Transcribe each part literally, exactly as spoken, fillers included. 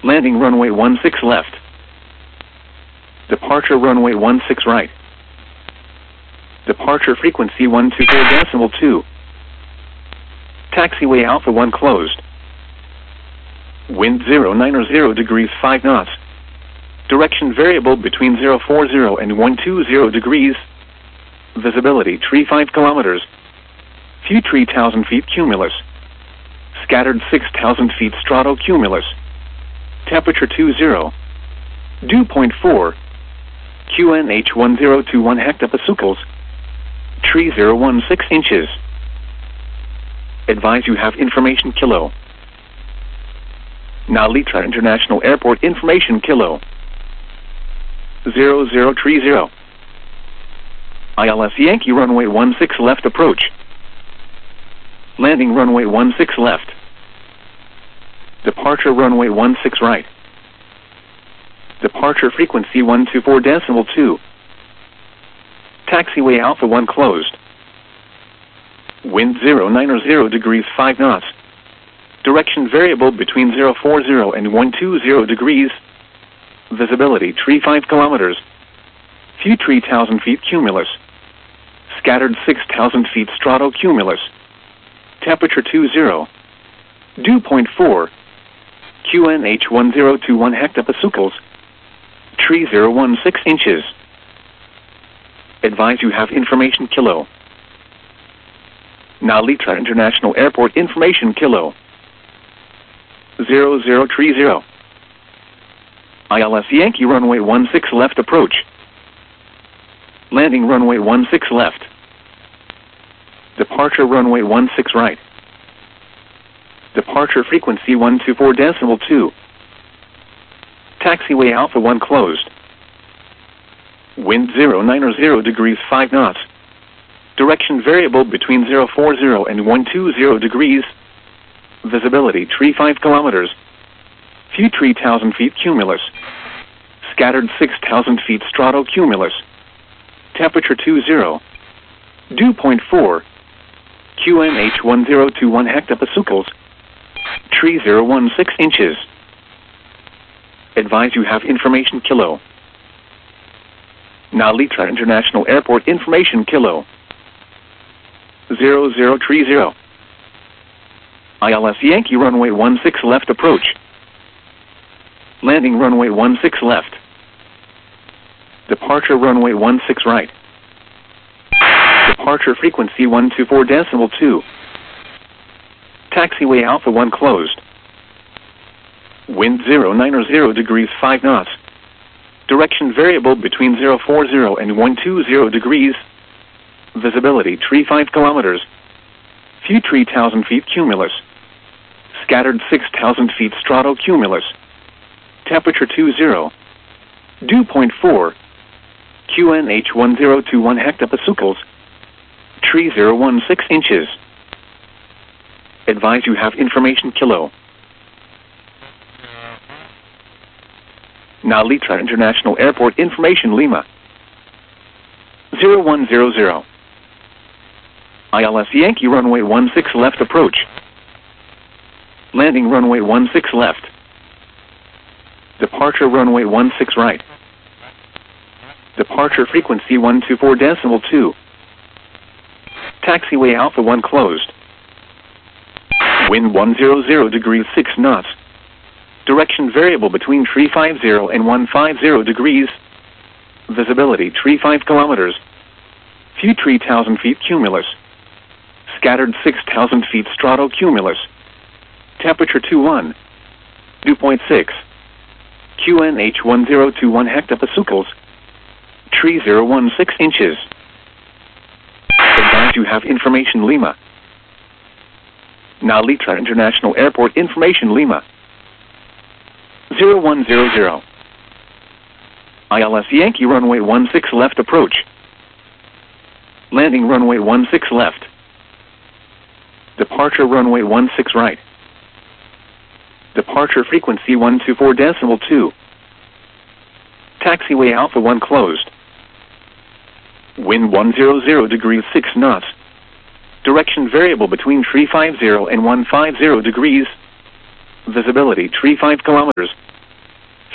Landing runway one six left. Departure runway one six right. Departure frequency one two four decimal two. Taxiway Alpha one closed. Wind zero nine zero degrees five knots. Direction variable between zero four zero and one two zero degrees. Visibility tree five kilometers. Few three thousand feet cumulus. Scattered six thousand feet stratocumulus. Temperature two zero. Dew point four. Q N H one zero two one hectopascals. Tree zero one six inches. Advise you have information kilo. Nalitra International Airport information kilo. zero zero three zero. I L S Yankee runway one six left approach. Landing runway one six left. Departure runway one six right. Departure frequency one two four decimal two. Taxiway Alpha one closed. Wind zero nine zero degrees five knots. Direction variable between zero four zero and one two zero degrees. Visibility tree five kilometers. Few three thousand feet cumulus. Scattered six thousand feet stratocumulus. Temperature two zero. Dew point four. Q N H one zero two one hectopascals. Tree zero one six inches. Advise you have information kilo. Nalitra International Airport information kilo. zero zero three zero. I L S Yankee runway one six left approach. Landing runway one six left. Departure runway one six right. Departure frequency one two four decimal two. Taxiway Alpha one closed. Wind zero nine zero degrees five knots. Direction variable between zero four zero and one two zero degrees. Visibility tree five kilometers. Few three thousand feet cumulus. Scattered six thousand feet stratocumulus. Temperature two zero. Dew point four. Q N H one zero two one hectopascals. Tree zero one six inches. Advise you have information kilo. Nalitra International Airport information kilo. zero zero three zero. I L S Yankee runway one six left approach. Landing runway one six left. Departure runway one six right. Departure frequency one two four decimal two. Taxiway Alpha one closed. Wind zero nine zero degrees five knots. Direction variable between zero four zero and one two zero degrees. Visibility tree five kilometers. Few three thousand feet cumulus. Scattered six thousand feet stratocumulus. Temperature two zero. Dew point four. Q N H one zero two one hectopascals. Tree zero one six inches. Advise you have information kilo. Nalitra International Airport information Lima. zero one zero zero. I L S Yankee runway one six left approach. Landing runway one six left. Departure runway one six right. Departure frequency one two four decimal two. Taxiway Alpha one closed. Wind one zero zero degrees six knots. Direction variable between tree five zero and one five zero degrees. Visibility tree five kilometers. Few three thousand feet cumulus. Scattered six thousand feet stratocumulus. Temperature two one. Dew point six. Q N H one zero two one hectopascals. Tree zero one six inches. Advise you have information Lima. Nalitra International Airport information Lima. zero one zero zero. I L S Yankee runway one six left approach. Landing runway one six left. Departure runway one six right. Departure frequency one two four decimal two. Taxiway Alpha one closed. Wind one zero zero degrees six knots. Direction variable between tree five zero and one five zero degrees. Visibility tree five kilometers.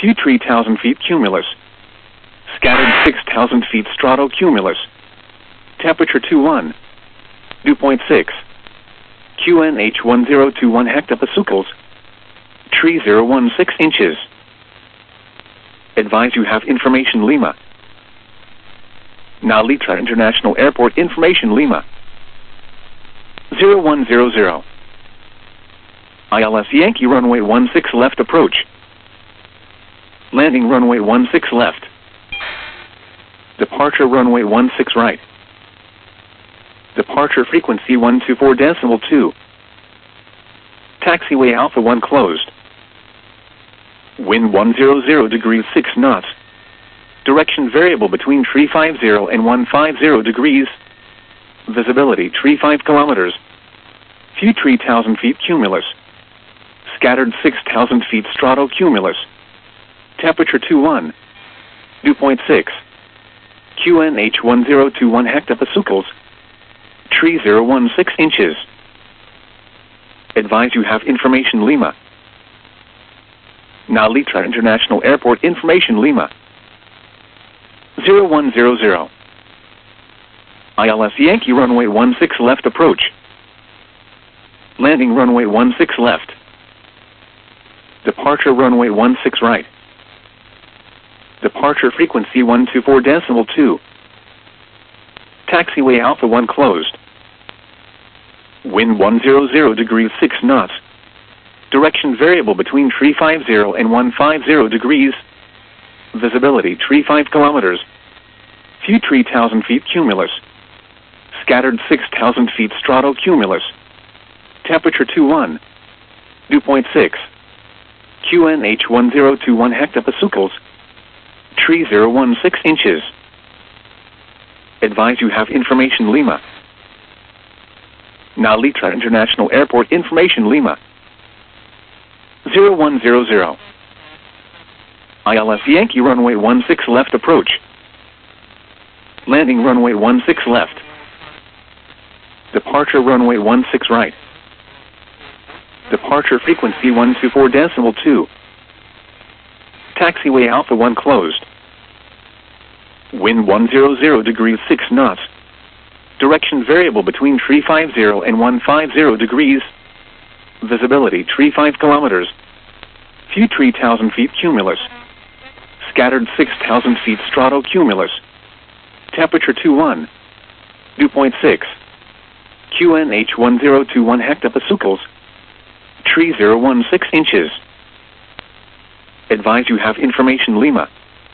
View three thousand feet cumulus. Scattered six thousand feet stratocumulus. Temperature two one. Dew point six. Q N H one zero two one hectopascals. Tree zero one six inches. Advise you have information Lima. Nalitra International Airport information Lima. zero one zero zero. I L S Yankee runway one six left approach. Landing runway one six left. Departure runway one six right. Departure frequency one two four decimal two. Taxiway Alpha one closed. Wind one hundred degrees six knots. Direction variable between three fifty and one fifty degrees. Visibility three five kilometers. View three thousand feet cumulus. Scattered six thousand feet stratocumulus. Temperature two one. Dew point six. Q N H one zero two one hectopascals. Tree zero one six inches. Advise you have information Lima. Nalitra International Airport information Lima. zero one zero zero. I L S Yankee runway one six left approach. Landing runway one six left. Departure runway one six right. Departure frequency one two four decimal two. Taxiway Alpha one closed. Wind one hundred degrees six knots. Direction variable between three fifty and one fifty degrees. Visibility three five kilometers. View three thousand feet cumulus. Scattered six thousand feet stratocumulus. Temperature two one. Dew point six. Q N H one zero two one hectopascals. Tree zero one six inches. Advise you have information Lima. Nalitra International Airport information Lima. zero one zero zero. I L S Yankee runway one six left approach. Landing runway one six left. Departure runway one six right. Departure frequency one two four decimal two. Taxiway Alpha one closed. Wind one hundred degrees six knots. Direction variable between three fifty and one fifty degrees. Visibility three five kilometers. View three thousand feet cumulus. Scattered six thousand feet stratocumulus. Temperature two one. Dew point six. Q N H one zero two one hectopascals. Tree zero one six inches. Advise you have information Lima.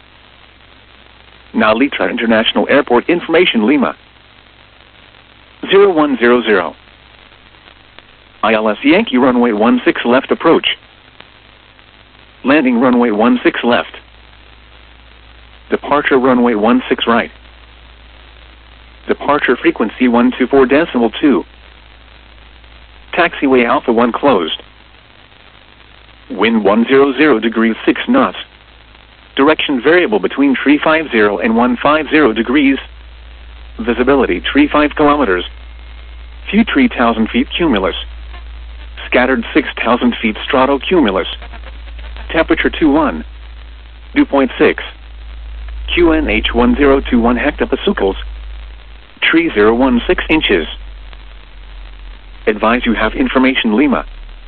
Nalitra International Airport information Lima. zero one zero zero. I L S Yankee runway one six left approach. Landing runway one six left. Departure runway one six right. Departure frequency one two four decimal two. Taxiway Alpha one closed. Wind one hundred degrees six knots. Direction variable between three fifty and one fifty degrees. Visibility three five kilometers. View three thousand feet cumulus. Scattered six thousand feet stratocumulus. Temperature two one. Dew point six. Q N H one zero two one hectopascals. Tree zero one six inches. Advise you have information Lima.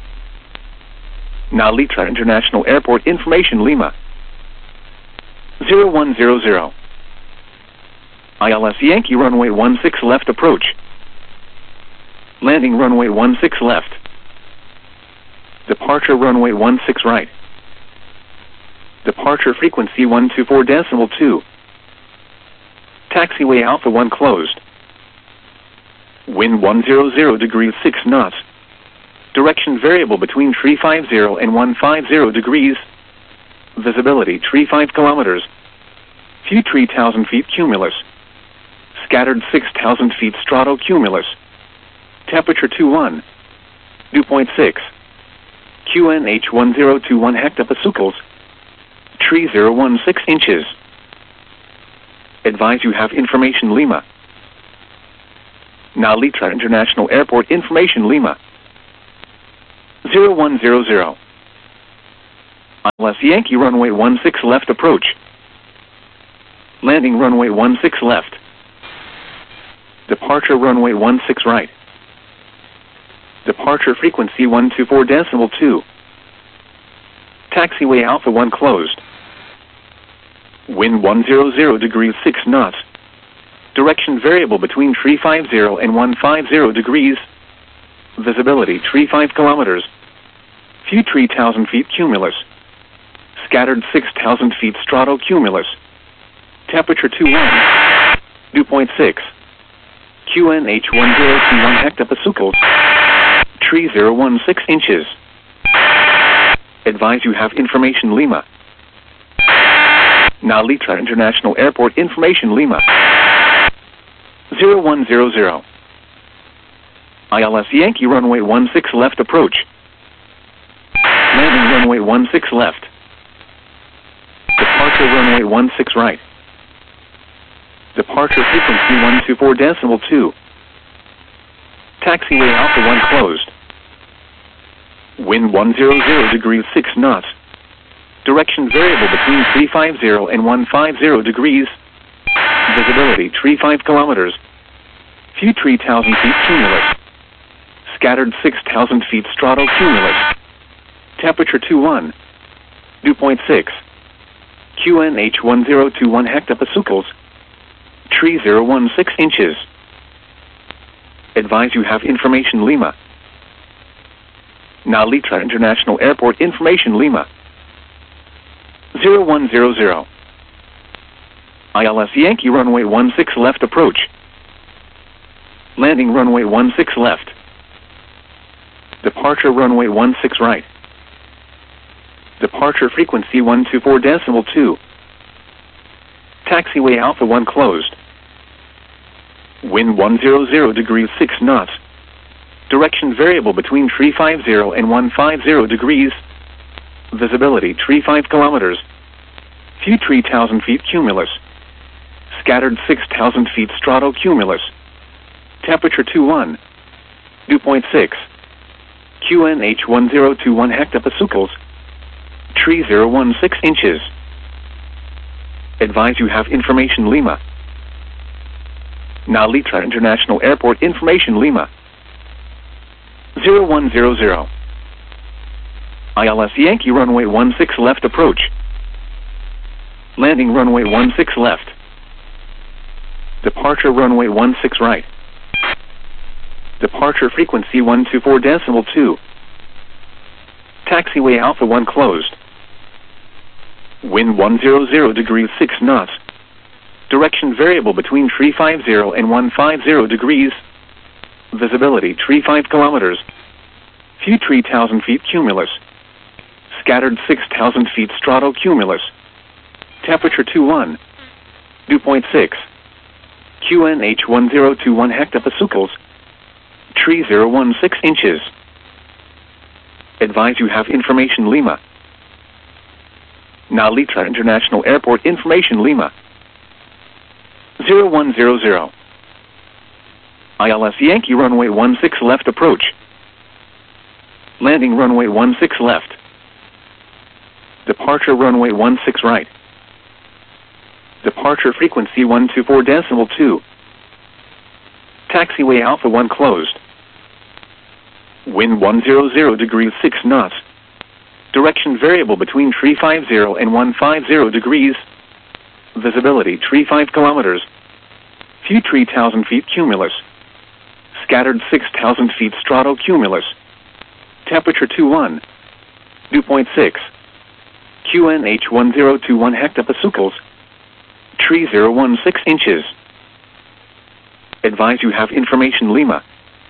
Nalitra International Airport information Lima. zero one zero zero. I L S Yankee runway one six left approach. Landing runway one six left. Departure runway one six right. Departure frequency one two four decimal two. Taxiway Alpha one closed. Wind one hundred degrees six knots. Direction variable between three fifty and one fifty degrees. Visibility three five kilometers. View three thousand feet cumulus. Scattered six thousand feet stratocumulus. Temperature two one. Dew point six. Q N H one zero two one hectopascals. Tree zero one six inches. Advise you have information Lima. Nalitra International Airport information Lima. zero one zero zero. I L S Yankee runway one six left approach. Landing runway one six left. Departure runway one six right. Departure frequency one two four decimal two. Taxiway Alpha one closed. Wind one hundred degrees six knots. Direction variable between three fifty and one fifty degrees. Visibility three five kilometers. View three thousand feet cumulus. Scattered six thousand feet stratocumulus. Temperature two one. Dew point six. Q N H one zero two one hectopascals. Tree zero one six inches. Advise you have information Lima. Nalitra International Airport information Lima. zero one zero zero. I L S Yankee runway one six left approach. Landing runway one six left. Departure runway one six right. Departure frequency one two four decimal two. Taxiway Alpha one closed. Wind one hundred degrees six knots. Direction variable between three fifty and one fifty degrees. Visibility three five kilometers. View three thousand feet cumulus. Scattered six thousand feet stratocumulus. Temperature two one. Dew point six. Q N H one zero two one hectopascals. Tree zero one six inches. Advise you have information Lima. Nalitra International Airport information Lima. zero one zero zero. I L S Yankee runway one six left approach. Landing runway one six left. Departure runway one six right. Departure frequency one two four decimal two. Taxiway Alpha one closed. Wind one hundred degrees six knots. Direction variable between three fifty and one fifty degrees. Visibility three five kilometers. View three thousand feet cumulus. Scattered six thousand feet stratocumulus. Temperature two one. Dew point six. Q N H one zero two one hectopascals. Tree zero one six inches. Advise you have information Lima. Nalitra International Airport information Lima. zero one zero zero. I L S Yankee runway one six left approach. Landing runway one six left. Departure runway one six right. Departure frequency one two four decimal two. Taxiway Alpha one closed. Wind one hundred degrees six knots. Direction variable between three fifty and one fifty degrees. Visibility three five kilometers. View three thousand feet cumulus. Scattered six thousand feet stratocumulus. Temperature two one. Dew point six. Q N H one zero two one hectopascals. Tree zero one six inches. Advise you have information Lima. Nalitra International Airport information Lima. zero one zero zero. I L S Yankee runway one six left approach. Landing runway one six left. Departure runway one six right. Departure frequency one two four decimal two. Taxiway Alpha one closed. Wind one hundred degrees six knots. Direction variable between three fifty and one fifty degrees. Visibility three five kilometers. View three thousand feet cumulus. Scattered six thousand feet stratocumulus. Temperature two one. Dew point six. Q N H one zero two one hectopascals. Tree zero one six inches. Advise you have information Lima.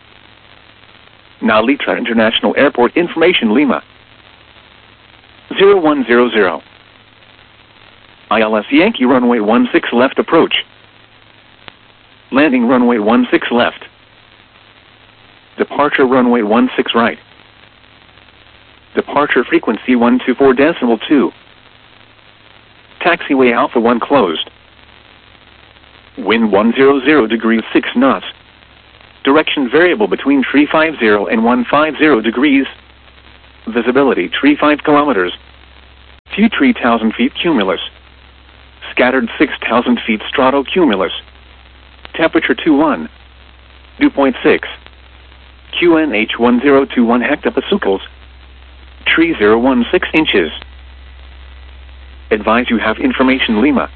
Nalitra International Airport information Lima. zero one zero zero. I L S Yankee runway one six left approach. Landing runway one six left. Departure runway one six right. Departure frequency one two four decimal two. Taxiway Alpha one closed. Wind one hundred degrees six knots. Direction variable between three fifty and one fifty degrees. Visibility three five kilometers. View three thousand feet cumulus. Scattered six thousand feet stratocumulus. Temperature two one. Dew point six. Q N H one zero two one hectopascals. Tree zero one six inches. Advise you have information Lima.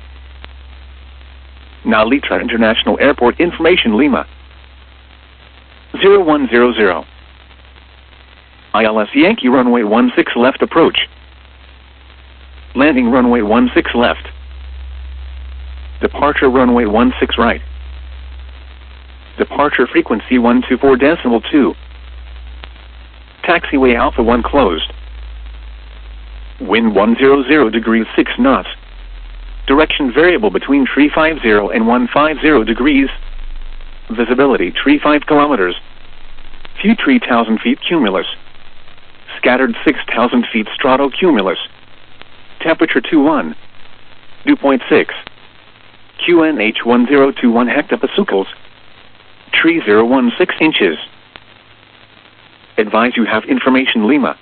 Now Litra International Airport information Lima. zero one zero zero. I L S Yankee runway one six left approach. Landing runway one six left. Departure runway one six right. Departure frequency one two four decimal two. Taxiway Alpha one closed. Wind one hundred degrees six knots. Direction variable between three fifty and one fifty degrees. Visibility three five kilometers. View three thousand feet cumulus. Scattered six thousand feet stratocumulus. Temperature two one. Dew point six. Q N H one zero two one hectopascals. Tree zero one six inches. Advise you have information Lima.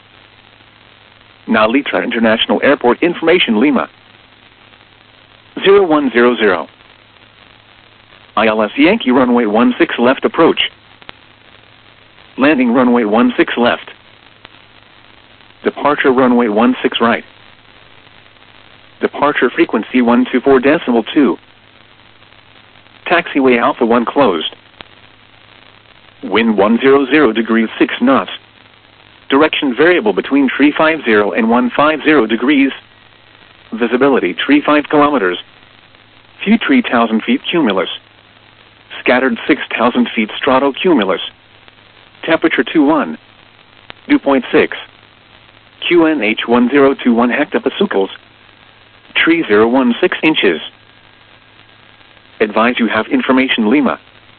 Now Litra International Airport information Lima. zero one zero zero. I L S Yankee runway one six left approach. Landing runway one six left. Departure runway one six right. Departure frequency one two four decimal two. Taxiway Alpha one closed. Wind one hundred degrees six knots. Direction variable between three fifty and one fifty degrees. Visibility three five kilometers. View three thousand feet cumulus. Scattered six thousand feet stratocumulus. Temperature two one. Dew point six. Q N H one zero two one hectopascals. Tree zero one six inches. Advise you have information Lima.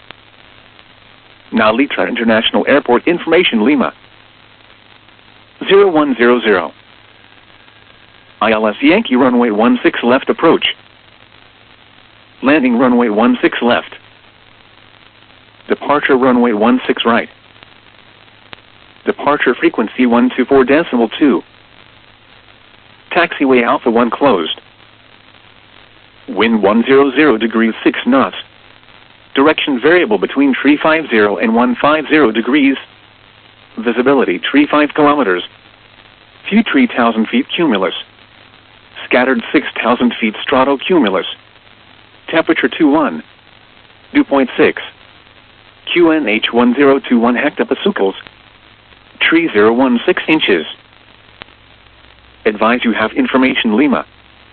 Now Litra International Airport information Lima. zero one zero zero. I L S Yankee runway one six left approach. Landing runway one six left. Departure runway one six right. Departure frequency one two four decimal two. Taxiway Alpha one closed. Wind one hundred degrees six knots. Direction variable between three fifty and one fifty degrees. Visibility three five kilometers. View three thousand feet cumulus. Scattered six thousand feet stratocumulus. Temperature two one. Dew point six. Q N H one zero two one hectopascals. Tree zero one six inches. Advise you have information Lima.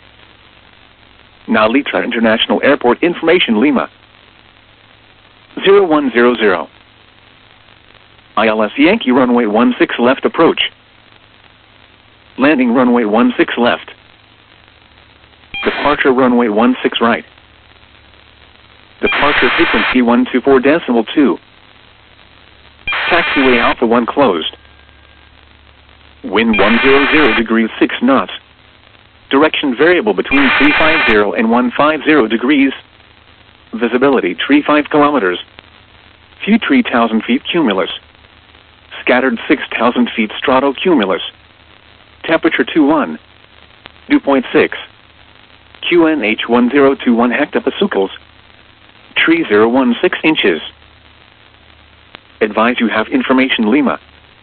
Now Litra International Airport information Lima. zero one zero zero. I L S Yankee runway one six left approach. Landing runway one six left. Departure runway one six right. Departure frequency one two four decimal two. Taxiway Alpha one closed. Wind one hundred degrees six knots. Direction variable between three fifty and one fifty degrees. Visibility three five kilometers. View three thousand feet cumulus. Scattered six thousand feet stratocumulus. Temperature two one. Dew point six. Q N H one zero two one hectopascals. Tree zero one six inches. Advise you have information Lima.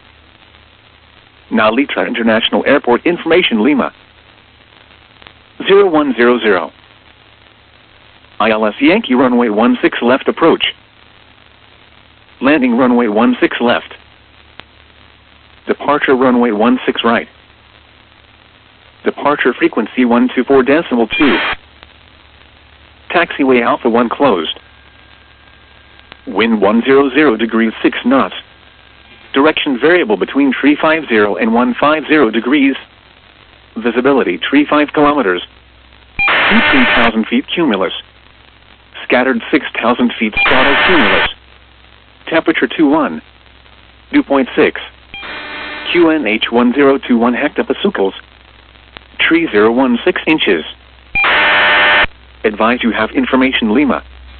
Now Litra International Airport information Lima. zero one zero zero. I L S Yankee runway one six left approach. Landing runway one six left. Departure runway one six right. Departure frequency one two four decimal two. Taxiway Alpha one closed. Wind one hundred degrees six knots. Direction variable between three fifty and one fifty degrees. Visibility three five kilometers. View three thousand feet cumulus. Scattered six thousand feet stratocumulus. Temperature two one. Dew point six. Q N H one zero two one hectopascals. Tree zero one six inches. Advise you have information Lima.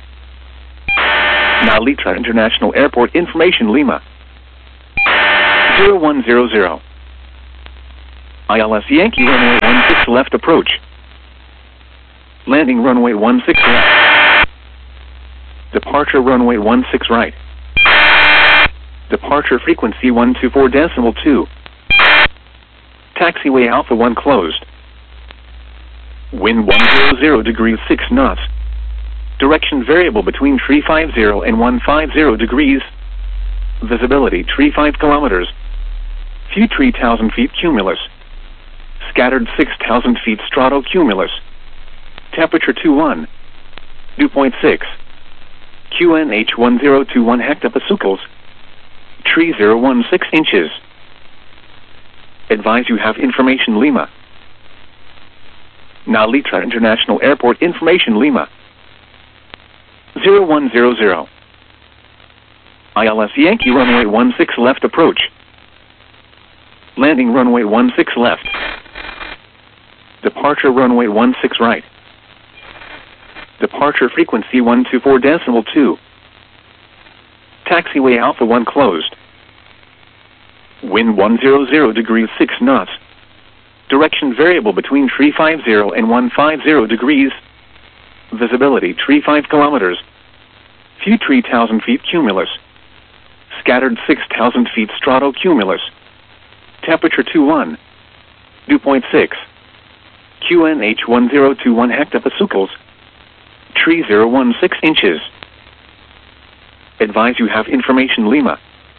Now Litra International Airport information Lima. zero one zero zero. I L S Yankee runway one six left approach. Landing runway one six left. Departure runway one six right. Departure frequency one two four decimal two. Taxiway Alpha one closed. Wind one hundred degrees six knots. Direction variable between three fifty and one fifty degrees. Visibility three five kilometers. View three thousand feet cumulus. Scattered six thousand feet stratocumulus. Temperature two one. Dew point six. Q N H one zero two one hectopascals. three thousand sixteen inches. Advise you have information Lima. Now Litra International Airport information Lima. zero one zero zero. I L S Yankee runway one six left approach. Landing runway one six left. Departure runway one six right. Departure frequency one two four decimal two. Taxiway Alpha one closed. Wind one hundred degrees six knots. Direction variable between three fifty and one fifty degrees. Visibility three five kilometers. View three thousand feet cumulus. Scattered six thousand feet stratocumulus. Temperature two one. Dew point six. Q N H one zero two one hectopascals. three thousand sixteen inches. Advise you have information Lima.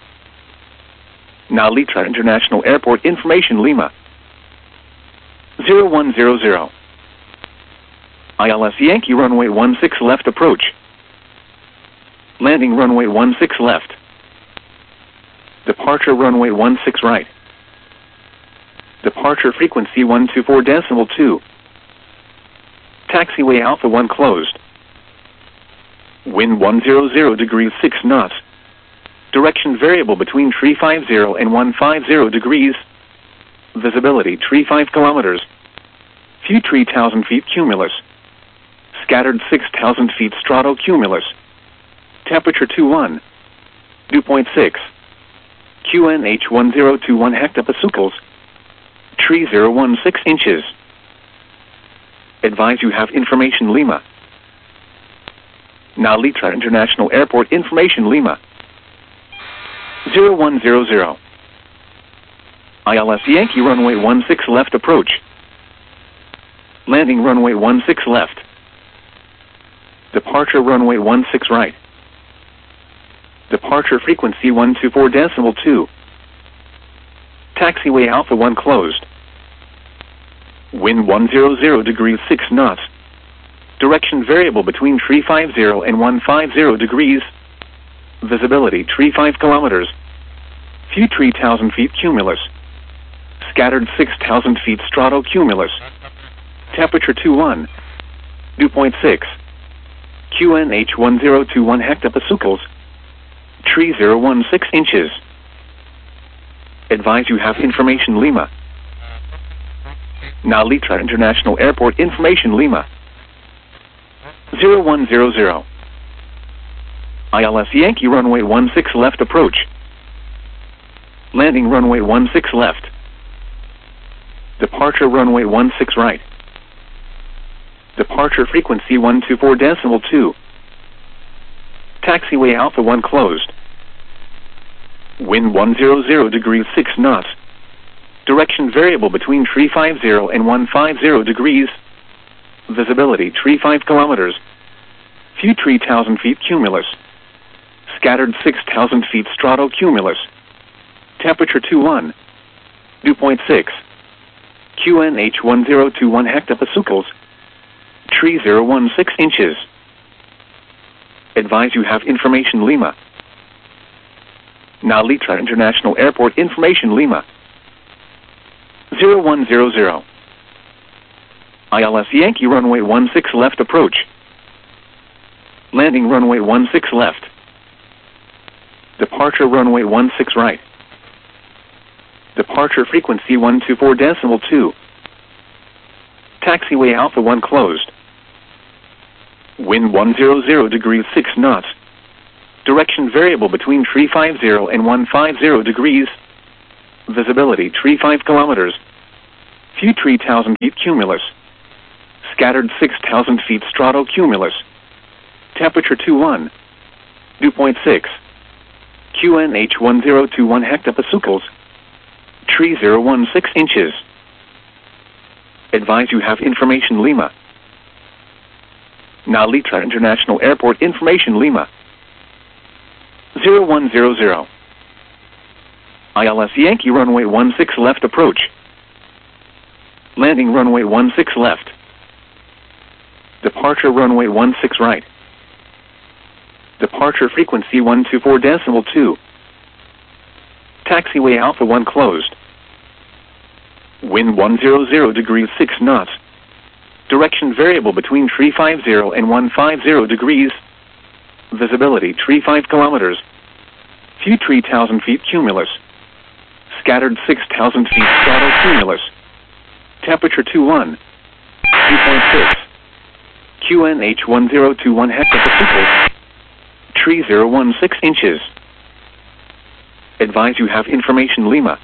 Now Litra International Airport information Lima. zero one zero zero. I L S Yankee runway one six left approach. Landing runway one six left. Departure runway one six right. Departure frequency one two four decimal two. Taxiway Alpha one closed. Wind one hundred degrees six knots. Direction variable between three fifty and one fifty degrees. Visibility three five kilometers. View three thousand feet cumulus. Scattered six thousand feet stratocumulus. Temperature two one. Dew point six. Q N H one zero two one hectopascals. three thousand sixteen inches. Advise you have information Lima. Now Litra International Airport information Lima. zero one zero zero. I L S Yankee runway one six left approach. Landing runway one six left. Departure runway one six right. Departure frequency one two four decimal two. Taxiway Alpha one closed. Wind one hundred degrees six knots. Direction variable between three fifty and one fifty degrees. Visibility three five kilometers. View three thousand feet cumulus. Scattered six thousand feet stratocumulus. Temperature two one. Dew point six. Q N H one zero two one hectopascals. three thousand sixteen inches. Advise you have information Lima. Now Litra International Airport information Lima. zero one zero zero. I L S Yankee runway one six left approach. Landing runway one six left. Departure runway one six right. Departure frequency one two four decimal two. Taxiway Alpha one closed. Wind one hundred degrees six knots. Direction variable between three fifty and one fifty degrees. Visibility three five kilometers. View three thousand feet cumulus. Scattered six thousand feet stratocumulus. Temperature two one. Dew point six. Q N H one zero two one hectopascals. three thousand sixteen inches. Advise you have information Lima. Now Litra International Airport information Lima. zero one zero zero. I L S Yankee runway one six left approach. Landing runway one six left. Departure runway one six right. Departure frequency one two four decimal two. Taxiway Alpha one closed. Wind one hundred degrees six knots. Direction variable between three fifty and one fifty degrees. Visibility three five kilometers. Few three thousand feet cumulus. Scattered six thousand feet stratocumulus. Temperature two one. Dew point six. Q N H one zero two one hectopascals. Tree zero one six inches. Advise you have information Lima. Nalitra International Airport information Lima. zero one zero zero. I L S Yankee runway one six left approach. Landing runway one six left. Departure runway one six right. Departure frequency one two four decimal two. Taxiway Alpha one closed. Wind one hundred degrees six knots. Direction variable between three fifty and one fifty degrees. Visibility three five kilometers. Few three thousand feet cumulus. Scattered six thousand feet stratocumulus. Temperature two one. Dew point six. Q N H one zero two one hectopascals. Tree zero one six inches. Advise you have information Lima.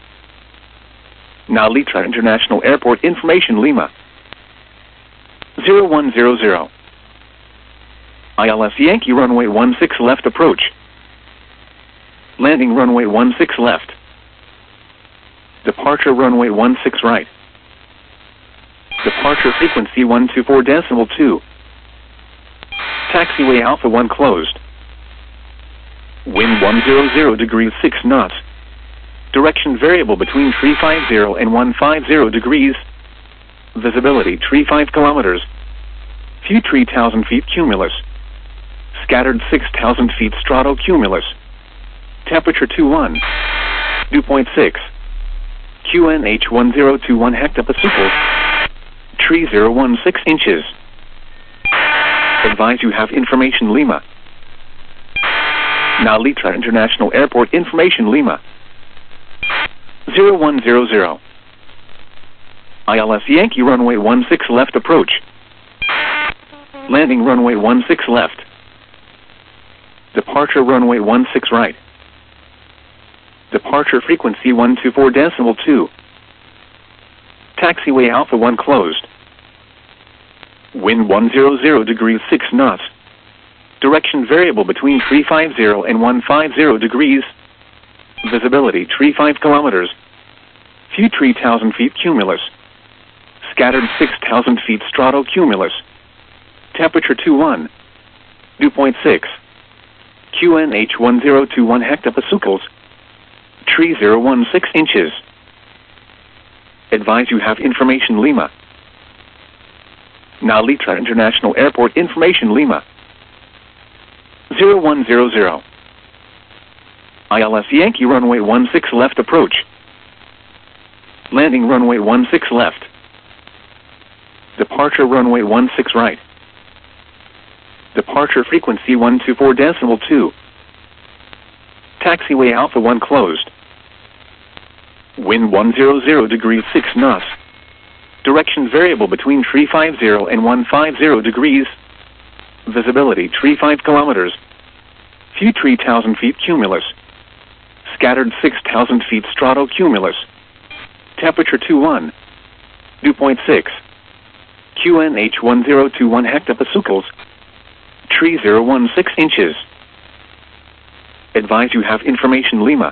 Nalitra International Airport information Lima. zero one zero zero. I L S Yankee runway one six left approach. Landing runway one six left. Departure runway one six right. Departure frequency one two four decimal two. Taxiway Alpha one closed. Wind one hundred degrees six knots. Direction variable between three fifty and one fifty degrees. Visibility three five kilometers. Few three thousand feet cumulus. Scattered six thousand feet stratocumulus. Temperature two one. Dew point six. Q N H one zero two one hectopascals. Tree zero one six inches. Advise you have information Lima. Nalitra International Airport information Lima. zero one zero zero. I L S Yankee runway one six left approach. Landing runway one six left. Departure runway one six right. Departure frequency one two four decimal two. Taxiway Alpha one closed. Wind one hundred degrees six knots. Direction variable between three fifty and one fifty degrees. Visibility three five kilometers. Few three thousand feet cumulus. Scattered six thousand feet stratocumulus. Temperature two one. Dew point six. Q N H one zero two one hectopascals. Tree zero one six inches. Advise you have information Lima. Nalitra International Airport information Lima. zero one zero zero. I L S Yankee runway one six left approach. Landing runway one six left. Departure runway one six right. Departure frequency one two four decimal two. Taxiway Alpha one closed. Wind one hundred degrees six knots. Direction variable between three fifty and one fifty degrees. Visibility three five kilometers. Few three thousand feet cumulus. Scattered six thousand feet stratocumulus. Temperature two one. Dew point six. Q N H one zero two one hectopascals. Tree zero one six inches. Advise you have information Lima.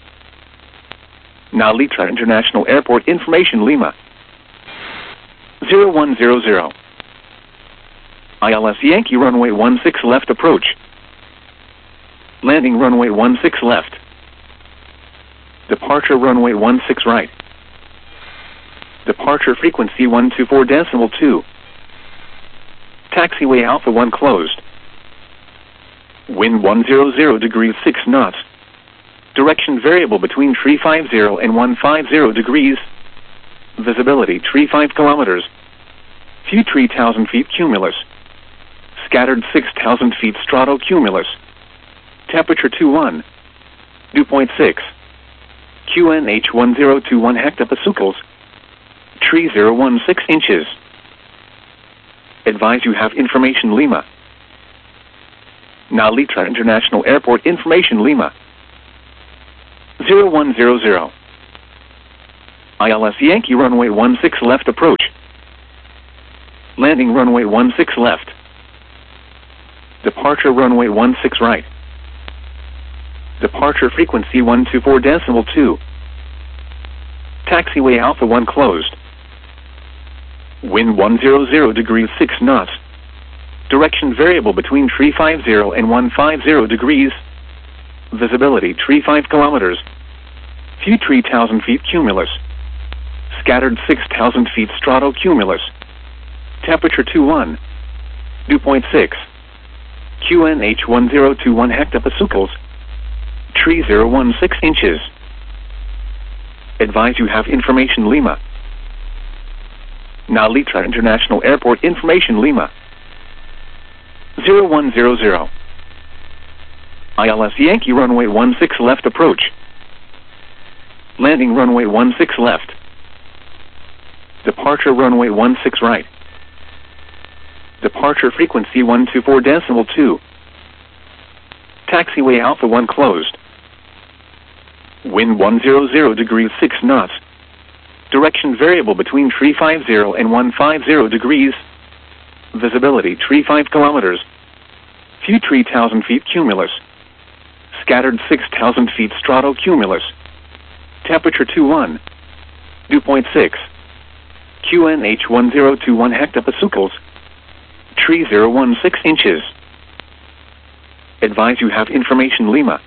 Nalitra International Airport information Lima. zero one zero zero. I L S Yankee runway one six left approach. Landing runway one six left. Departure runway one six right. Departure frequency one two four decimal two. Taxiway Alpha one closed. Wind one hundred degrees six knots. Direction variable between three fifty and one fifty degrees. Visibility three five kilometers. Few three thousand feet cumulus. Scattered six thousand feet stratocumulus. Temperature two one. Dew point six. Q N H one zero two one hectopascals. Tree zero one six inches. Advise you have information Lima. Nalitra International Airport information Lima. zero one zero zero. I L S Yankee runway one six left approach. Landing runway one six left. Departure runway one six right. Departure frequency one two four decimal two. Taxiway Alpha one closed. Wind one hundred degrees six knots. Direction variable between three fifty and one fifty degrees. Visibility three five kilometers. View three thousand feet cumulus. Scattered six thousand feet stratocumulus. Temperature two one. Dew point six. Q N H one zero two one hectopascals. three zero one six inches. Advise you have information Lima. Now Litra International Airport information Lima. zero one zero zero. I L S Yankee runway one six left approach. Landing runway one six left. Departure runway one six right. Departure frequency one two four decimal two. Taxiway Alpha one closed. Wind one hundred degrees six knots. Direction variable between three fifty and one fifty degrees. Visibility three five kilometers. View three thousand feet cumulus. Scattered six thousand feet stratocumulus. Temperature two one. Dew point six. Q N H one zero two one hectopascals. three zero one six inches. Advise you have information Lima.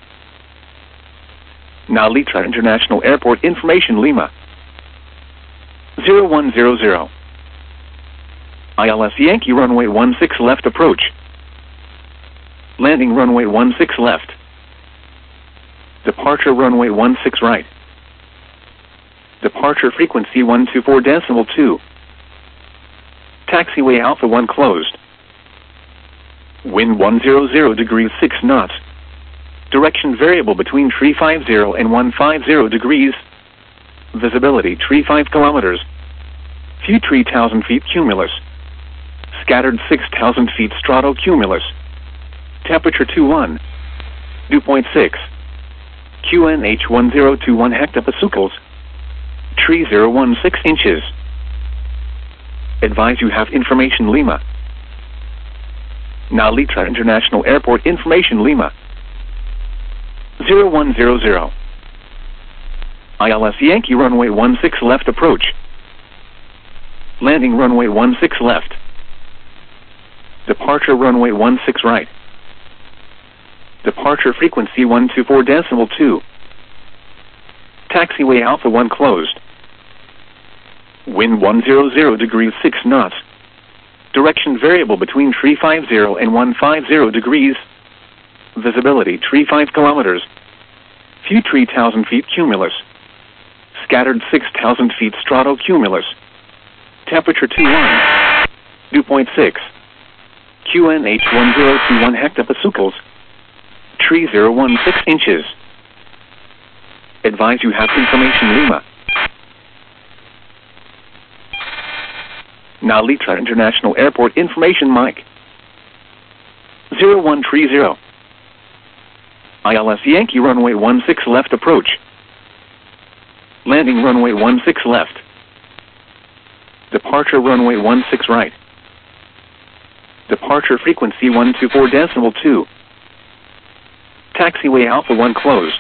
Now Litra International Airport information Lima. zero one zero zero. I L S Yankee runway one six left approach. Landing runway one six left. Departure runway one six right. Departure frequency one two four decimal two. Taxiway Alpha one closed. Wind one hundred degrees six knots. Direction variable between three fifty and one fifty degrees. Visibility three five kilometers. View three thousand feet cumulus. Scattered six thousand feet stratocumulus. Temperature two one. Dew point six. Q N H one zero two one hectopascals. three zero one six inches. Advise you have information Lima. Now Litra International Airport information Lima. zero one zero zero. I L S Yankee runway one six left approach. Landing runway one six left. Departure runway one six right. Departure frequency one two four decimal two. Taxiway Alpha one closed. Wind one hundred degrees six knots. Direction variable between three fifty and one fifty degrees. Visibility three five kilometers. View three thousand feet cumulus. Scattered six thousand feet stratocumulus. Temperature two one. Dew point six. Q N H one zero two one hectopascals. three zero one six inches. Advise you have information Lima. Now Litra International Airport information Mike. zero one three zero. I L S Yankee runway one six left approach. Landing runway one six left. Departure runway one six right. Departure frequency one two four decimal two. Taxiway Alpha one closed.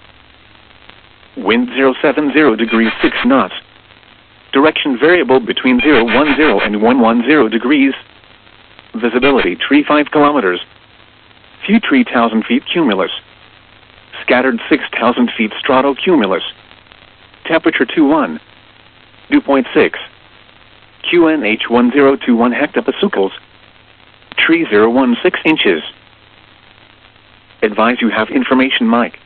Wind zero seven zero degrees six knots. Direction variable between zero one zero and one one zero degrees. Visibility three five kilometers. View three thousand feet cumulus. Scattered six thousand feet stratocumulus. Temperature two one. Dew point six. Q N H one zero two one hectopascals. three zero one six inches. Advise you have information Mike.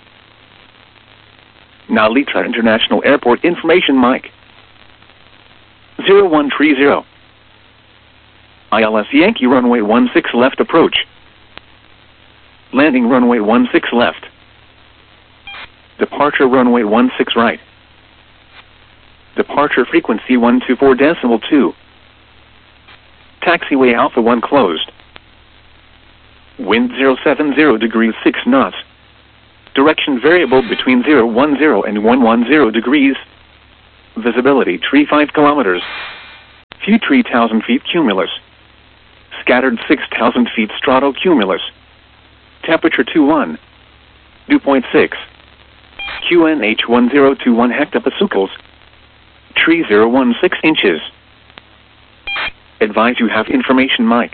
Now Litra International Airport information Mike. zero one three zero. I L S Yankee runway one six left approach. Landing runway one six left. Departure runway one six right. Departure frequency one two four decimal two. Taxiway Alpha one closed. Wind zero seven zero degrees six knots. Direction variable between zero one zero and one one zero degrees. Visibility tree five kilometers. View three thousand feet cumulus. Scattered six thousand feet stratocumulus. Temperature two one. Dew point six. Q N H one zero two one hectopascals. Tree zero one six inches. Advise you have information mic.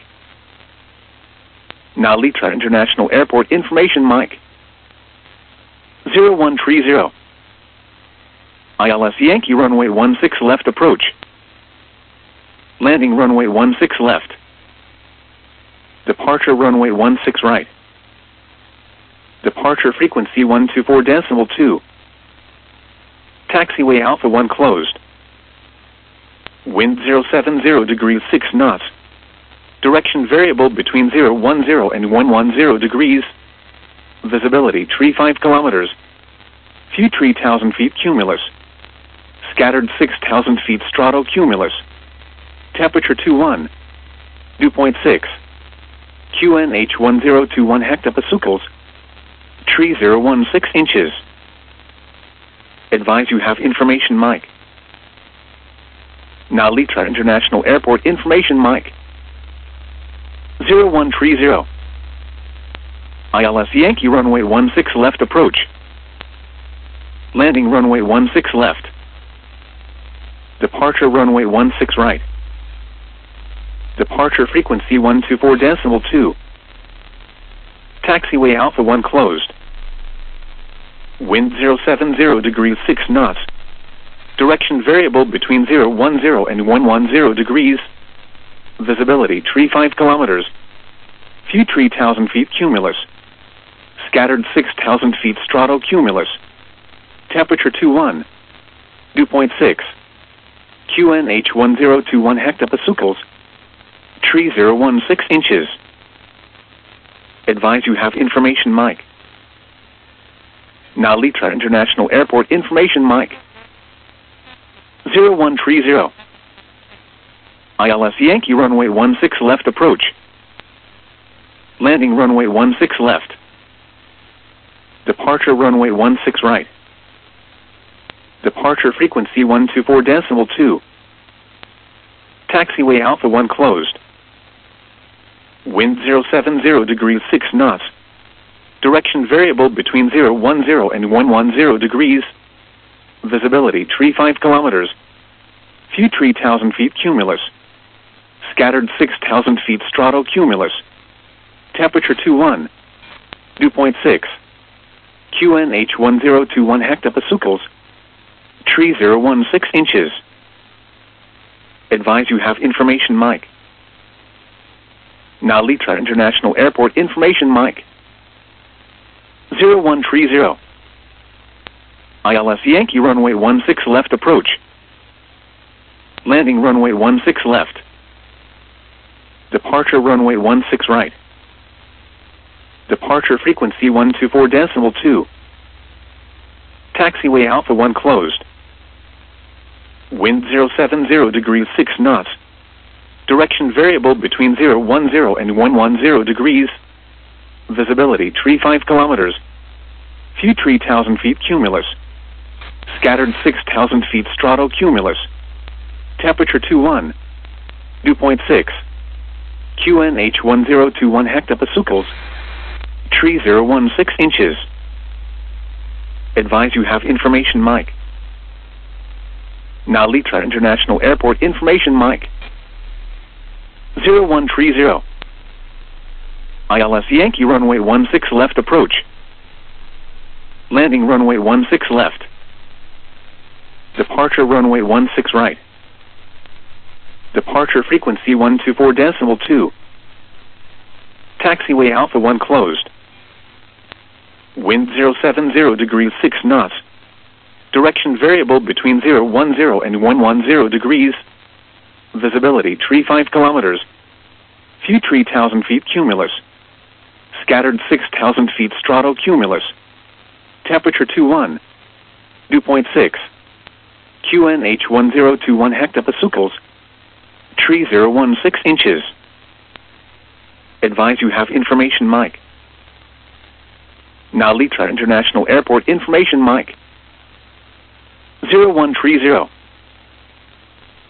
Nalitra International Airport information mic. zero one three zero. I L S Yankee runway one six left approach. Landing runway one six left. Departure runway one six right. Departure frequency one two four decimal two. Taxiway Alpha one closed. Wind zero seven zero degrees six knots. Direction variable between zero one zero and one one zero degrees. Visibility tree five kilometers. View three thousand feet cumulus. Scattered six thousand feet stratocumulus. Temperature two one. Dew point six. Q N H one zero two one hectopascals. Tree zero one six inches. Advise you have information mic. Nalitra International Airport information mic. zero one three zero. I L S Yankee runway one six left approach. Landing runway one six left. Departure runway one six right. Departure frequency one two four decimal two. Taxiway Alpha one closed. Wind zero seven zero degrees six knots. Direction variable between zero one zero and one one zero degrees. Visibility tree five kilometers. View three thousand feet cumulus. Scattered six thousand feet stratocumulus. Temperature two one. Dew point six. Q N H one zero two one hectopascals. Tree zero one six inches. Advise you have information mic. Nalitra International Airport information mic. zero one three zero. I L S Yankee runway one six left approach. Landing runway one six left. Departure runway one six right. Departure frequency one two four decimal two. Taxiway Alpha one closed. Wind zero seven zero degrees six knots. Direction variable between zero one zero and one one zero degrees. Visibility tree five kilometers. View three thousand feet cumulus. Scattered six thousand feet stratocumulus. Temperature two one. Dew point six. Q N H one zero two one hectopascals. Tree zero one six inches. Advise you have information mic. Nalitra International Airport information mic. zero one three zero. I L S Yankee runway one six left approach. Landing runway one six left. Departure runway one six right. Departure frequency one two four decimal two. Taxiway Alpha one closed. Wind zero seven zero degrees six knots. Direction variable between zero one zero and one one zero degrees. Visibility tree five kilometers. View three thousand feet cumulus. Scattered six thousand feet stratocumulus. Temperature two one. Dew point six. Q N H one zero two one hectopascals. Tree zero one six inches. Advise you have information mic. Nalitra International Airport information mic. zero one three zero. I L S Yankee runway one six left approach. Landing runway one six left. Departure runway one six right. Departure frequency one two four decimal two. Taxiway Alpha one closed. Wind zero seven zero degrees six knots. Direction variable between zero one zero and one one zero degrees. Visibility tree five kilometers. View three thousand feet cumulus. Scattered six thousand feet stratocumulus. Temperature two one. Dew point six. Q N H one zero two one hectopascals. Tree zero one six inches. Advise you have information mic. Nalitra International Airport information mic. zero one three zero.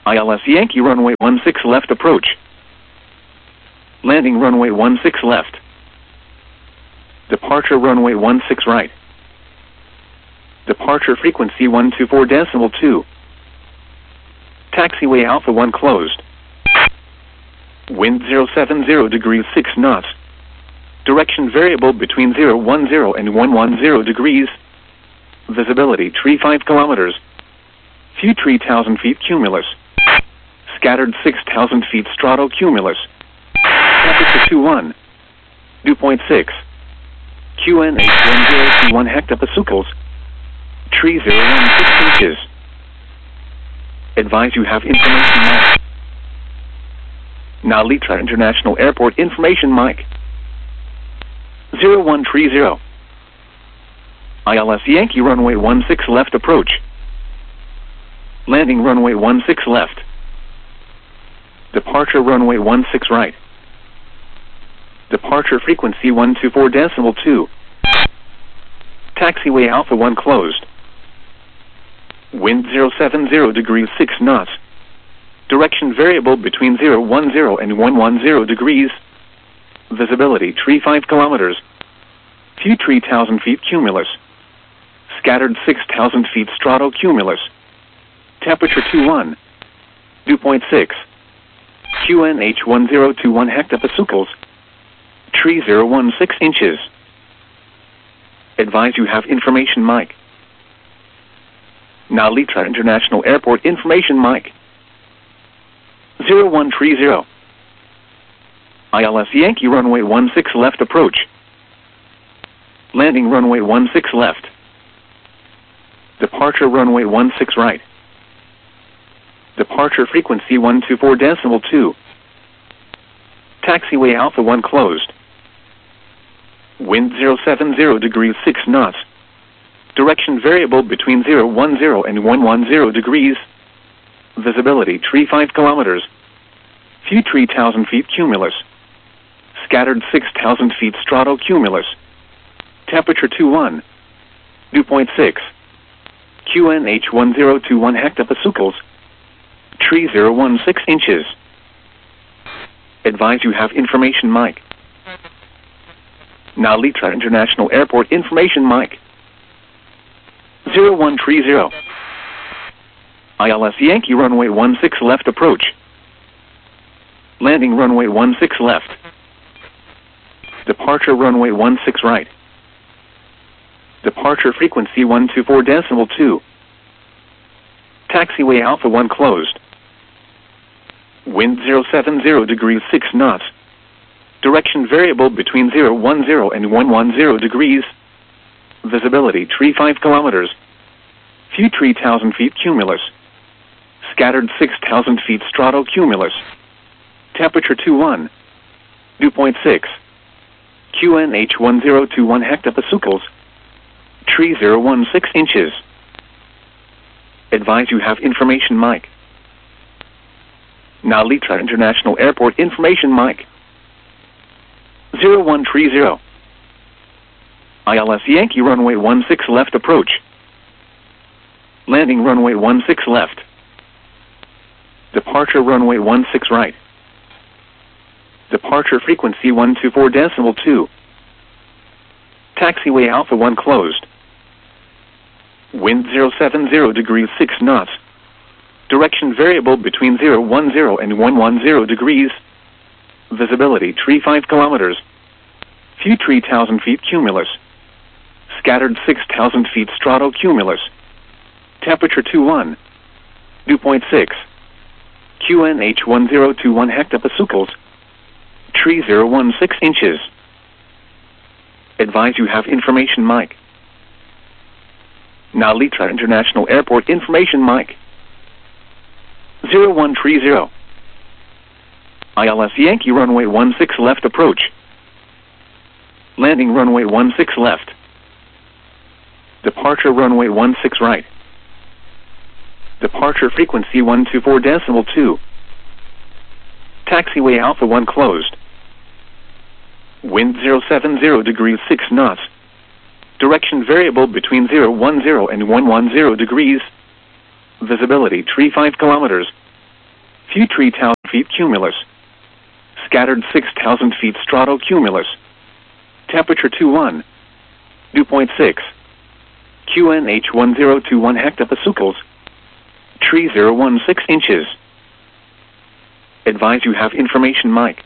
I L S Yankee runway one six left approach. Landing runway one six left. Departure runway one six right. Departure frequency one two four decimal two. Taxiway Alpha one closed. Wind zero seven zero degrees six knots. Direction variable between zero one zero and one one zero degrees. Visibility tree five kilometers. View three thousand feet cumulus. Scattered six thousand feet stratocumulus. Temperature two one. Dew point six. Q N H one zero two one hectopascals. Tree zero one six inches. Advise you have information mic. Now Litra International Airport information mic. zero one three zero. I L S Yankee runway one six left approach. Landing runway one six left. Departure runway one six right. Departure frequency one two four decimal two. Taxiway Alpha one closed. Wind zero seven zero degrees six knots. Direction variable between zero one zero and one one zero degrees. Visibility tree five kilometers. View three thousand feet cumulus. Scattered six thousand feet stratocumulus. Temperature two one. Dew point six. Q N H one zero two one hectopascals. Tree zero one six inches. Advise you have information mic. Now Litra International Airport information mic. zero one three zero. I L S Yankee runway one six left approach. Landing runway one six left. Departure runway one six right. Departure frequency one two four decimal two. Taxiway Alpha one closed. Wind zero seven zero degrees six knots. Direction variable between zero one zero and one one zero degrees. Visibility tree five kilometers. View three thousand feet cumulus. Scattered six thousand feet stratocumulus. Temperature two one. Dew point six. Q N H one zero two one hectopascals. Tree zero one six inches. Advise you have information mic. Now Litra International Airport information mic. zero one three zero. I L S Yankee runway one six left approach. Landing runway one six left. Departure runway one six right. Departure frequency one two four decimal two. Taxiway Alpha one closed. Wind zero seven zero degrees six knots. Direction variable between zero one zero and one one zero degrees. Visibility tree five kilometers. View three thousand feet cumulus. Scattered six thousand feet stratocumulus. Temperature two one. Dew point six. Q N H one zero two one hectopascals. Tree zero one six inches. Advise you have information mic. Now Litra International Airport information mic. zero one three zero. I L S Yankee runway one six left approach. Landing runway one six left. Departure runway one six right. Departure frequency one two four decimal two. Taxiway Alpha one closed. Wind zero seven zero degrees six knots. Direction variable between zero one zero and one one zero degrees. Visibility tree five kilometers. View three thousand feet cumulus. Scattered six thousand feet stratocumulus. Temperature two one. Dew point six. Q N H one zero two one hectopascals. Tree zero one six inches. Advise you have information mic. Now Litra International Airport information mic. zero one three zero. I L S Yankee runway one six left approach. Landing runway one six left. Departure runway one six right. Departure frequency one two four decimal two. Taxiway Alpha one closed. Wind zero seven zero degrees six knots. Direction variable between zero one zero and one one zero degrees. Visibility tree five kilometers. Few three thousand feet cumulus. Scattered six thousand feet stratocumulus. Temperature two one. Dew point six. Q N H one zero two one hectopascals. Tree zero one six inches. Advise you have information mic.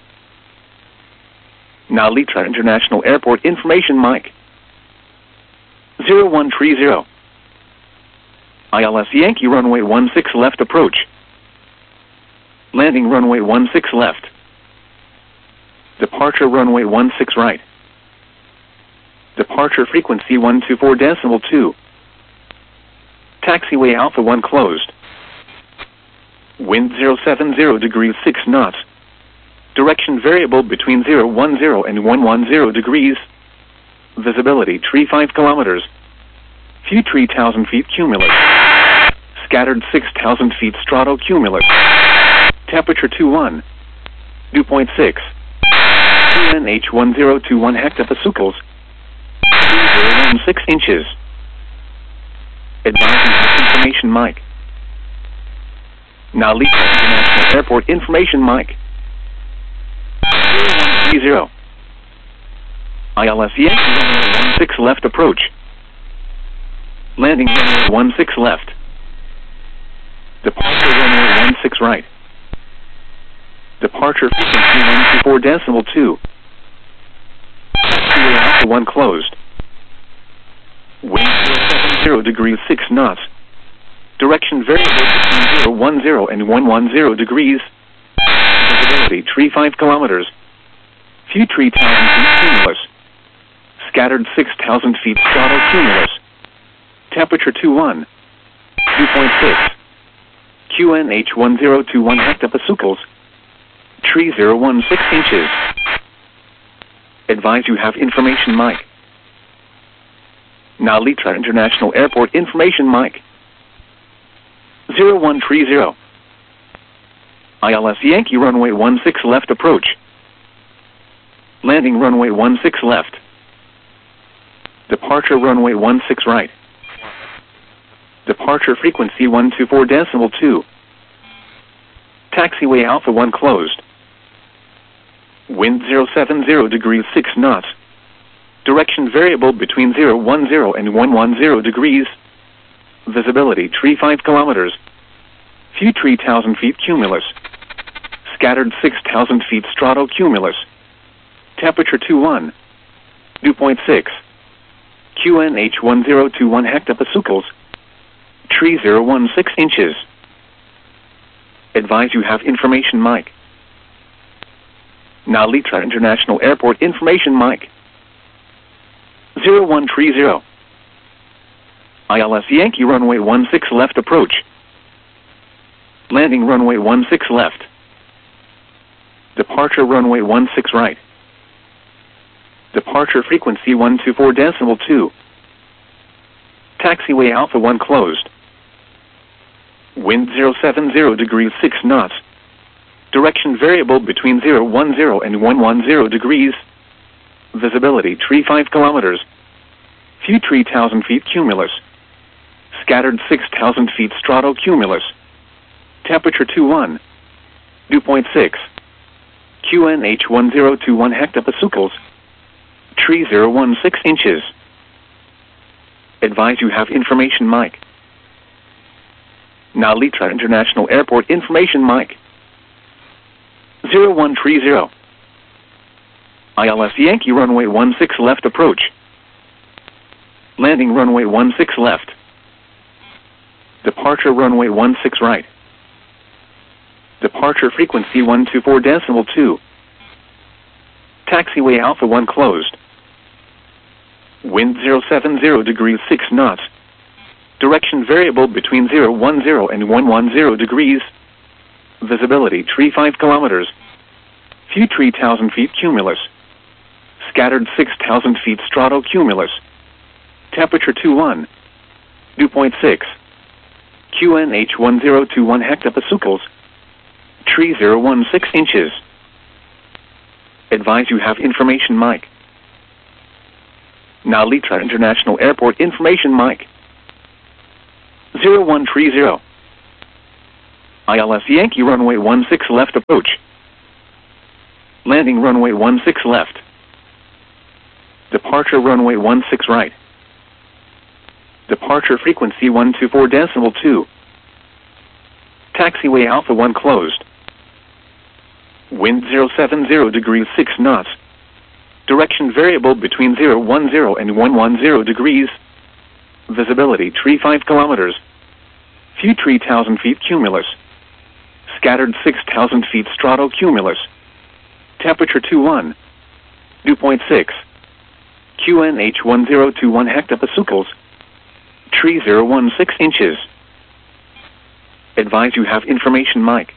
Now Litra International Airport information mic. zero one three zero. I L S Yankee runway one six left approach. Landing runway one six left. Departure runway one six right. Departure frequency one two four decimal two. Taxiway Alpha one closed. Wind zero seven zero degrees six knots. Direction variable between zero one zero and one one zero degrees. Visibility tree five kilometers. Few three thousand feet cumulus. Scattered six thousand feet stratocumulus. Temperature two one. Dew point six. Q N H one zero two one hectopascals. zero one six inches. Advising information mic. Now Litra International Airport information mic. zero one three zero. I L S Yankee runway one six left approach. Landing runway one six left. Departure runway one six right. Departure frequency one two four decimal two. Taxiway Alpha one closed. Wind zero seven zero degrees six knots. Direction variable between zero one zero and one one zero degrees. Visibility tree five kilometers. Few three thousand feet cumulus. Scattered six thousand feet stratocumulus. Temperature two one. Dew point six. Q N H one zero two one hectopascals. Tree zero one six inches. Advise you have information mic. Now Litra International Airport information mic. zero one three zero. I L S Yankee runway one six left approach. Landing runway one six left. Departure runway one six right. Departure frequency one two four decimal two. Taxiway Alpha one closed. Wind zero seven zero degrees six knots. Direction variable between zero one zero and one one zero degrees. Visibility tree five kilometers. Few three thousand feet cumulus. Scattered six thousand feet stratocumulus. Temperature two one. Dew point six. Q N H one zero two one hectopascals. Tree zero one six inches. Advise you have information mic. Now Litra International Airport information mic. zero one three zero. I L S Yankee runway one six left approach. Landing runway one six left. Departure runway one six right. Departure frequency one two four decimal two. Taxiway Alpha one closed. Wind zero seven zero degrees six knots. Direction variable between zero one zero and one one zero degrees. Visibility tree five kilometers. Few three thousand feet cumulus. Scattered six thousand feet stratocumulus. Temperature two one. Dew point six. Q N H one zero two one hectopascals. Tree zero one six inches. Advise you have information mic. Now Litra International Airport information mic. zero one three zero. I L S Yankee runway one six left approach. Landing runway one six left. Departure runway one six right. Departure frequency one two four decimal two. Taxiway Alpha one closed. Wind zero seven zero degrees six knots. Direction variable between zero one zero and one one zero degrees. Visibility tree five kilometers. Few three thousand feet cumulus. Scattered six thousand feet stratocumulus. Temperature two one. Dew point six. Q N H one zero two one hectopascals. Tree zero one six inches. Advise you have information mic. Now Litra International Airport information mic. zero one three zero. I L S Yankee runway one six left approach. Landing runway one six left. Departure runway one six right. Departure frequency one two four decimal two. Taxiway Alpha one closed. Wind zero seven zero degrees six knots. Direction variable between zero one zero and one one zero degrees. Visibility three five kilometers. View three thousand feet cumulus. Scattered six thousand feet stratocumulus. Temperature two one. Dew point six. Q N H one zero two one hectopascals. Tree zero one six inches. Advise you have information mic.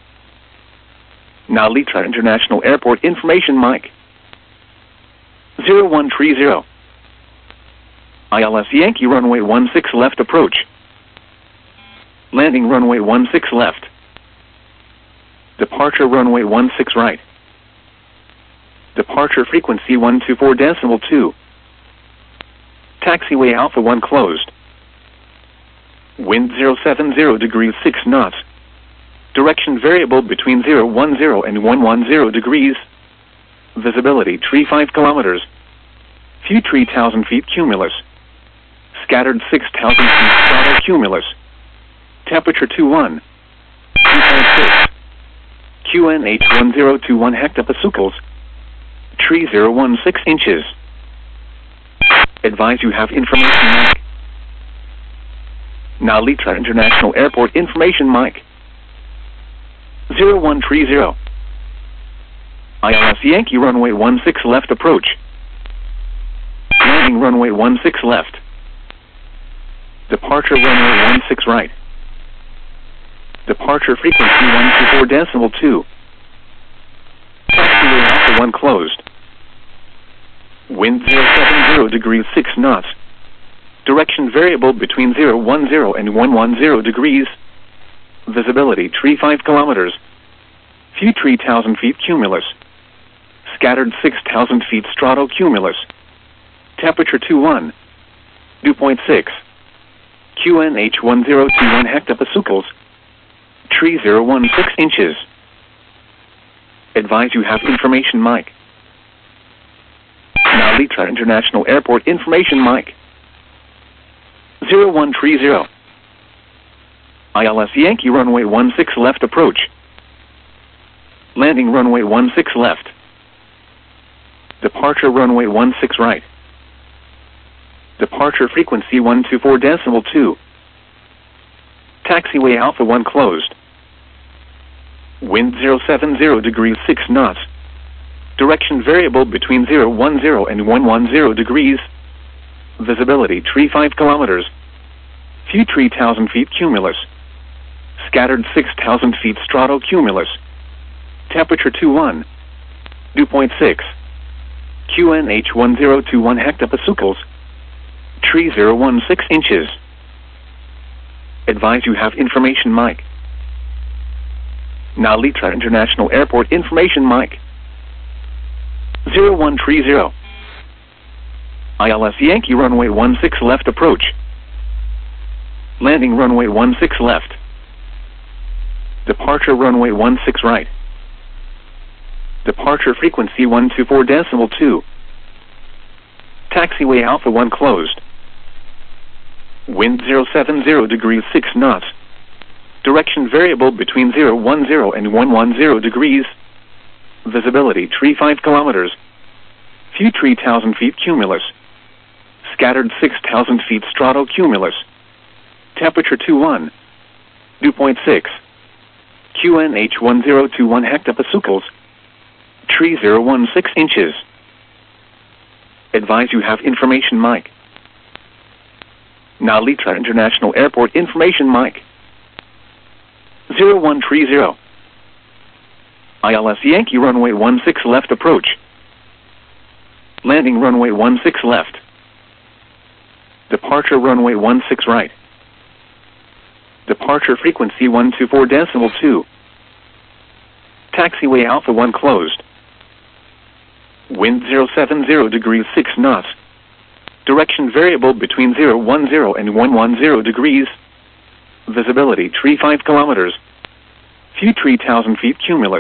Now Litra International Airport information mic. zero one three zero. I L S Yankee runway one six left approach. Landing runway one six left. Departure runway one six right. Departure frequency one two four decimal two. Taxiway Alpha one closed. Wind zero seven zero degrees six knots. Direction variable between zero one zero and one one zero degrees. Visibility three five kilometers. View three thousand feet cumulus. Scattered six thousand feet stratocumulus. Temperature two one. Dew point six. Q N H one zero two one hectopascals. Tree zero one six inches. Advise you have information mic. Now Litra International Airport information mic. zero one three zero. I L S Yankee runway one six left approach. Landing runway one six left. Departure runway one six right. Departure frequency one two four decimal two. Taxiway Alpha one closed. Wind zero seven zero degrees six knots. Direction variable between zero one zero and one one zero degrees. Visibility three five kilometers. View three thousand feet cumulus. Scattered six thousand feet stratocumulus. Temperature two one. Dew point six. Q N H one zero two one hectopascals. Tree zero one six inches. Advise you have information mic. Now Litra International Airport information mic. zero one three zero. I L S Yankee runway one six left approach. Landing runway one six left. Departure runway one six right. Departure frequency one two four decimal two. Taxiway Alpha one closed. Wind zero seven zero degrees six knots. Direction variable between zero one zero and one one zero degrees. Visibility three five kilometers. View three thousand feet cumulus. Scattered six thousand feet stratocumulus. Temperature two one. Dew point six. Q N H one zero two one hectopascals. Tree zero one six inches. Advise you have information mic. Now Litra International Airport information mic. zero one three zero. I L S Yankee runway one six left approach. Landing runway one six left. Departure runway one six right. Departure frequency one two four decimal two. Taxiway Alpha one closed. Wind zero seven zero degrees six knots. Direction variable between zero one zero and one one zero degrees. Visibility three five kilometers. View three thousand feet cumulus. Scattered six thousand feet stratocumulus. Temperature two one. Dew point six. Q N H one zero two one hectopascals. Tree zero one six inches. Advise you have information mic. Now Litra International Airport information mic. zero one three zero. I L S Yankee runway one six left approach. Landing runway one six left. Departure runway one six right. Departure frequency one two four decimal two. Taxiway Alpha one closed. Wind zero seven zero degrees six knots. Direction variable between zero one zero and one one zero degrees. Visibility three five kilometers. View three thousand feet cumulus.